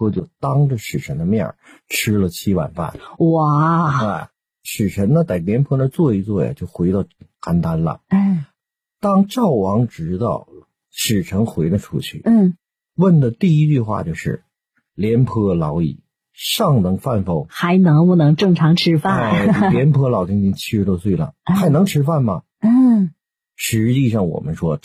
颇就当着使臣的面吃了7碗饭。 哇！ 使臣呢在廉颇那坐一坐呀，就回到邯郸了。当赵王知道使臣回了出去，问的第一句话就是：“廉颇老矣，尚能饭否？” 还能不能正常吃饭？ 廉颇老将军70多岁了，还能吃饭吗？实际上我们说